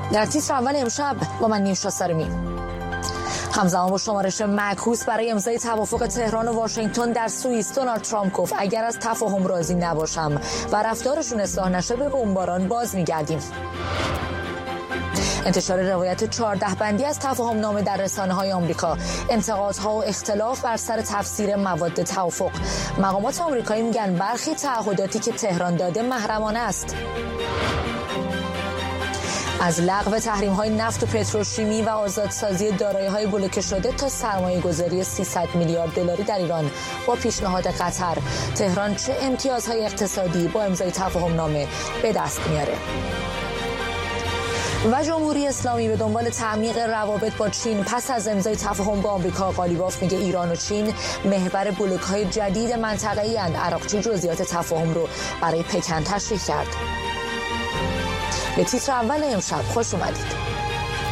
در تیتر اول امشب با من نیوشا سرمی. همزمان با شمارش معکوس برای امضای توافق تهران و واشنگتن در سوئیس، دونالد ترامپ گفت اگر از تفاهم راضی نباشم و رفتارشون اصلاح نشه به بمباران باز میگردیم. انتشار روایت 14 بندی از تفاهم نامه در رسانه‌های آمریکا، انتقادها و اختلاف بر سر تفسیر مواد توافق. مقامات آمریکایی میگن برخی تعهداتی که تهران داده محرمانه است. از لغو تحریم‌های نفت و پتروشیمی و آزادسازی دارایی‌های بلوکه شده تا سرمایه‌گذاری 300 میلیارد دلاری در ایران با پیشنهاد قطر، تهران چه امتیازهای اقتصادی با امضای تفاهم نامه به دست میاره؟ و جمهوری اسلامی به دنبال تعمیق روابط با چین پس از امضای تفاهم با آمریکا. قالیباف میگه ایران و چین محور بلوک‌های جدید منطقه‌ای اند. عراقچی جزئیات تفاهم رو برای پکن تشریح کرد. به تیتر اول امشب خوش اومدید.